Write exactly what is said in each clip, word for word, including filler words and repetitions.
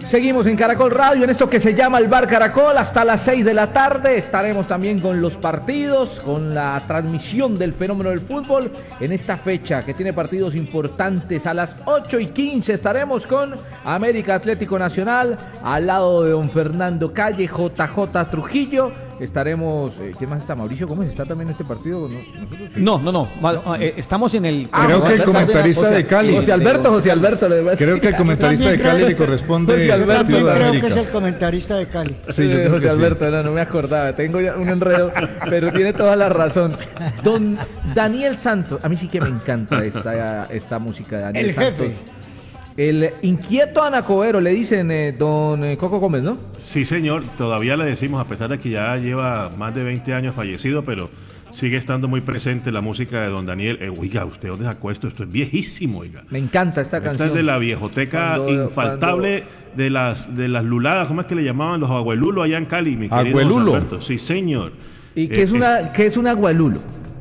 Seguimos en Caracol Radio, en esto que se llama el Bar Caracol, hasta las seis de la tarde. Estaremos también con los partidos, con la transmisión del fenómeno del fútbol. En esta fecha que tiene partidos importantes, a las ocho y quince estaremos con América Atlético Nacional, al lado de don Fernando Calle, J J Trujillo. Estaremos, eh, ¿quién más está? Mauricio Gómez, ¿está también en este partido? ¿No? ¿Nosotros? No, no, no, no. Eh, estamos en el... Ah, Creo que el comentarista José, de Cali. José Alberto, José Alberto. Creo que el comentarista de Cali le corresponde... José Alberto, Yo creo América. que es el comentarista de Cali. Sí, yo creo José que sí. Alberto, no, no me acordaba, tengo ya un enredo, pero tiene toda la razón. Don Daniel Santos, a mí sí que me encanta esta, esta música de Daniel El Santos. jefe. El inquieto Anacobero, le dicen eh, don eh, Coco Gómez, ¿no? Sí, señor, todavía le decimos, a pesar de que ya lleva más de veinte años fallecido, pero sigue estando muy presente la música de don Daniel. Eh, oiga, ¿usted dónde sacó esto? Esto es viejísimo, oiga. Me encanta esta, esta canción. Esta es de la viejoteca Cuando, infaltable cuando... de las de las luladas, ¿cómo es que le llamaban? Los abuelulos allá en Cali, mi querido ¿Abuelulo? José Alberto. Sí, señor. ¿Y qué Eh, es una qué es un agualulo?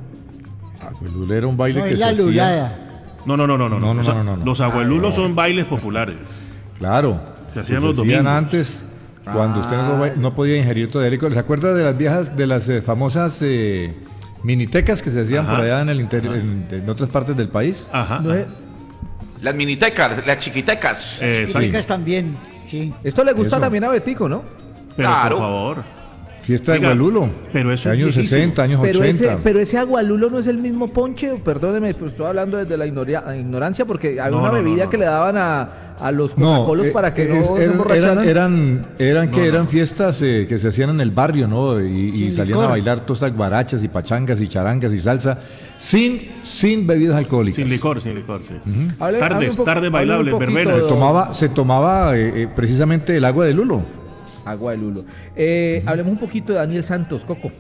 Abuelulo era un baile No, que es se la hacía... lulada. No, no, no, no, no. No, no, O sea, no, no, no. Los abuelulos Ah, son bailes populares. Claro. Se hacían que los se hacían domingos. antes, cuando usted no, no podía ingerir todo el licor. ¿Se acuerda de las viejas, de las eh, famosas eh, minitecas que se hacían Ajá. por allá en, el interior, en, en otras partes del país? Ajá. No es- Las minitecas, las chiquitecas. Eh, Y sí. ricas también, sí. Esto le gusta Eso. también a Betico, ¿no? Pero Claro. por favor. Fiesta de Oiga, Abuelulo. pero eso es años viejísimo. sesenta, años Pero ochenta. ese, pero ese agualulo no es el mismo ponche, perdóneme, pues estoy hablando desde la ignoria- ignorancia, porque había No, una no, no, bebida no. que le daban a, a los No, Coca-Colos eh, para que es- no se eran, emborracharan. eran, eran, eran que No, no. eran fiestas eh, que se hacían en el barrio, ¿no? Y, y Sin salían licor. a bailar todas estas guarachas y pachangas y charangas y salsa sin, sin bebidas alcohólicas. Sin licor, sin licor, sí. Hable- hable Tardes, un poco- tardes hable un bailables, poquito, verbenas. Se don- tomaba, se tomaba eh, eh, precisamente el agua de lulo. Agua de lulo. Eh, hablemos un poquito de Daniel Santos, Coco.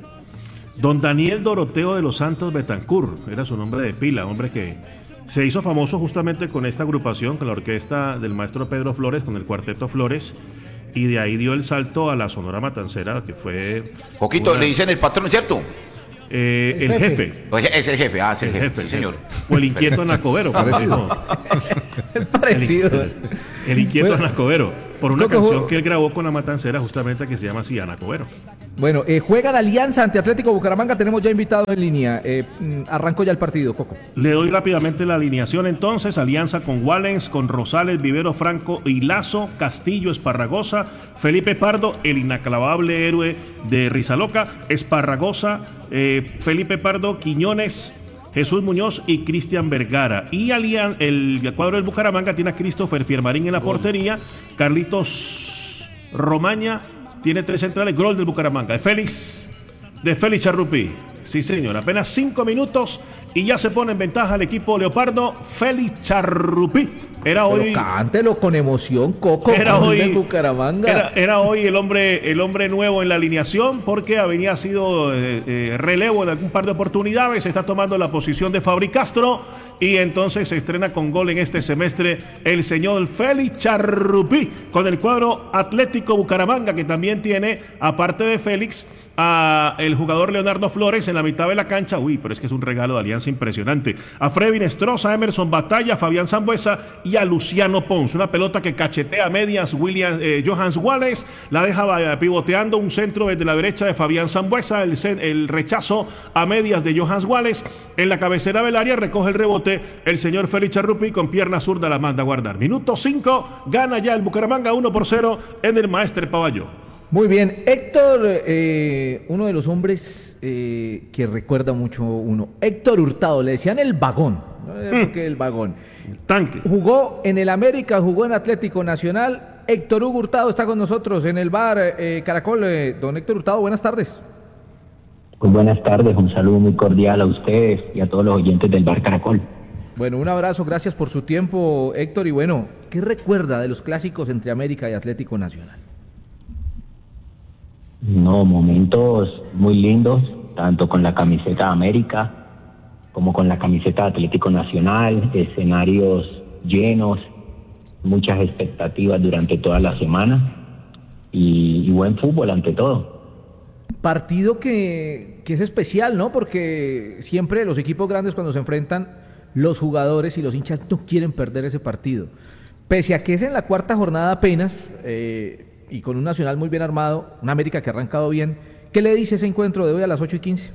Don Daniel Doroteo de los Santos Betancourt, era su nombre de pila, hombre que se hizo famoso justamente con esta agrupación, con la orquesta del maestro Pedro Flores, con el cuarteto Flores, y de ahí dio el salto a la Sonora Matancera, que fue... Poquito, una- le dicen el patrón, ¿cierto? eh, El el jefe. jefe. O Es el jefe, ah, es el, El jefe, jefe, sí, el señor. jefe. O el inquieto Anacobero, como dijo. Es parecido. El inquieto Bueno, Anacobero. Por una Coco, canción ju- que él grabó con la Matancera, justamente que se llama así, Anacobero. Bueno, eh, juega la Alianza ante Atlético Bucaramanga, tenemos ya invitado en línea. Eh, mm, arrancó ya el partido, Coco. Le doy rápidamente la alineación entonces. Alianza con Wallens, con Rosales, Vivero Franco y Lazo, Castillo, Esparragosa, Felipe Pardo, el inacabable héroe de Rizaloca, Esparragosa, eh, Felipe Pardo, Quiñones, Jesús Muñoz y Cristian Vergara. Y alian, el cuadro del Bucaramanga tiene a Christopher Fiermarín en la portería, Carlitos Romaña tiene tres centrales, Grol del Bucaramanga, de Félix, de Félix Charrupí. Sí, señor, apenas cinco minutos y ya se pone en ventaja el equipo Leopardo, Félix Charrupí. Era Pero hoy... cántelo con emoción, Coco. Era gol hoy, de Bucaramanga. era, era hoy el hombre, el hombre nuevo en la alineación porque había sido eh, eh, relevo en algún par de oportunidades. Está tomando la posición de Fabri Castro y entonces se estrena con gol en este semestre el señor Félix Charrupí con el cuadro Atlético Bucaramanga, que también tiene, aparte de Félix, a el jugador Leonardo Flores en la mitad de la cancha. Uy, pero es que es un regalo de Alianza impresionante. A Freddy Nestroza, a Emerson Batalla, a Fabián Sambuesa y a Luciano Pons. Una pelota que cachetea a medias William eh, Johans Wallace, la deja pivoteando un centro desde la derecha de Fabián Sambuesa, el, el rechazo a medias de Johans Wallace. En la cabecera del área recoge el rebote el señor Félix Charrupí, con pierna zurda la manda a guardar. Minuto cinco, gana ya el Bucaramanga uno por cero en el Maestre Pavayo. Muy bien, Héctor, eh, uno de los hombres eh, que recuerda mucho uno, Héctor Hurtado, le decían el vagón, no sé por qué el vagón. Tanque. Jugó en el América, jugó en Atlético Nacional. Héctor Hugo Hurtado está con nosotros en el bar eh, Caracol. Eh, don Héctor Hurtado, buenas tardes. Pues buenas tardes, un saludo muy cordial a ustedes y a todos los oyentes del Bar Caracol. Bueno, un abrazo, gracias por su tiempo, Héctor. Y bueno, ¿qué recuerda de los clásicos entre América y Atlético Nacional? No, momentos muy lindos, tanto con la camiseta de América como con la camiseta de Atlético Nacional, escenarios llenos, muchas expectativas durante toda la semana y, y buen fútbol ante todo. Partido que, que es especial, ¿no? Porque siempre los equipos grandes cuando se enfrentan, los jugadores y los hinchas no quieren perder ese partido. pese a que es en la cuarta jornada apenas, eh, y con un Nacional muy bien armado, un América que ha arrancado bien, ¿qué le dice ese encuentro de hoy a las ocho y quince?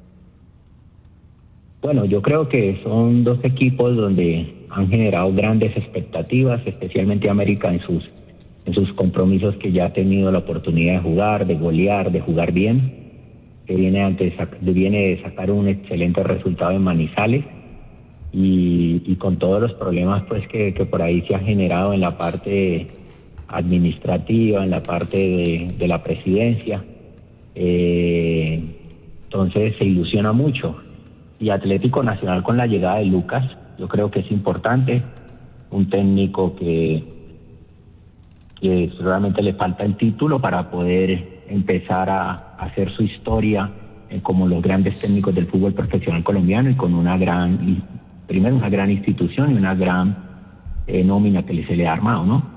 Bueno, yo creo que son dos equipos donde han generado grandes expectativas, especialmente América en sus, en sus compromisos que ya ha tenido la oportunidad de jugar, de golear, de jugar bien, que viene, antes, viene de sacar un excelente resultado en Manizales y, y con todos los problemas pues que, que por ahí se ha generado en la parte administrativa, en la parte de, de la presidencia. Eh, entonces se ilusiona mucho. Y Atlético Nacional con la llegada de Lucas, yo creo que es importante, un técnico que, que realmente le falta el título para poder empezar a, a hacer su historia eh, como los grandes técnicos del fútbol profesional colombiano y con una gran, primero una gran institución y una gran eh, nómina que se le ha armado, ¿no?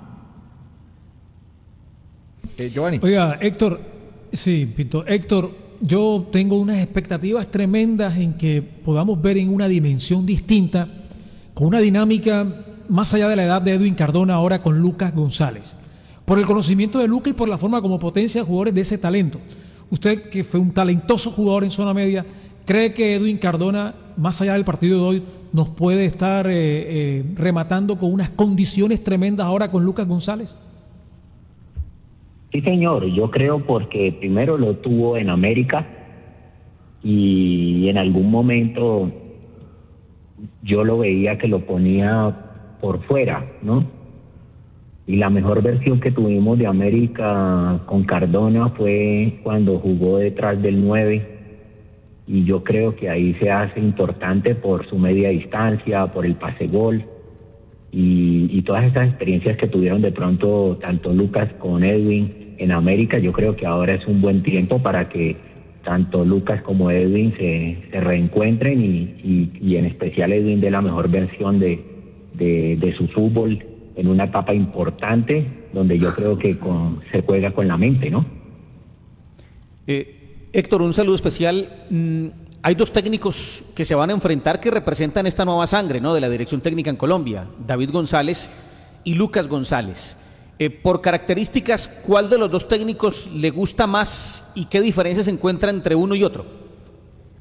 Eh, Giovanni. Oiga, Héctor, sí, Pinto, Héctor, yo tengo unas expectativas tremendas en que podamos ver en una dimensión distinta, con una dinámica más allá de la edad de Edwin Cardona ahora con Lucas González. Por el conocimiento de Lucas y por la forma como potencia jugadores de ese talento. Usted, que fue un talentoso jugador en zona media, ¿cree que Edwin Cardona, más allá del partido de hoy, nos puede estar eh, eh, rematando con unas condiciones tremendas ahora con Lucas González? Sí, señor, yo creo porque primero lo tuvo en América y en algún momento yo lo veía que lo ponía por fuera, ¿no? Y la mejor versión que tuvimos de América con Cardona fue cuando jugó detrás del nueve y yo creo que ahí se hace importante por su media distancia, por el pase gol. Y, y todas estas experiencias que tuvieron de pronto tanto Lucas con Edwin en América, yo creo que ahora es un buen tiempo para que tanto Lucas como Edwin se, se reencuentren y, y, y en especial Edwin dé la mejor versión de, de, de su fútbol en una etapa importante donde yo creo que con, se juega con la mente, ¿no? Eh, Héctor, un saludo especial. Mm, Hay dos técnicos que se van a enfrentar que representan esta nueva sangre, ¿no?, de la dirección técnica en Colombia, David González y Lucas González. Eh, por características, ¿cuál de los dos técnicos le gusta más y qué diferencias se encuentra entre uno y otro?